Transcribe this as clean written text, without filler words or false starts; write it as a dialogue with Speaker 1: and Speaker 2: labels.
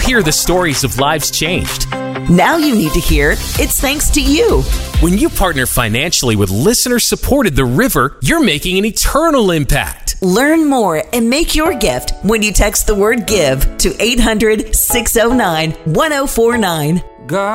Speaker 1: hear the stories of lives changed.
Speaker 2: Now you need to hear it's thanks to you.
Speaker 1: When you partner financially with listener-supported The River, you're making an eternal impact.
Speaker 2: Learn more and make your gift when you text the word GIVE to 800-609-1049.
Speaker 3: God.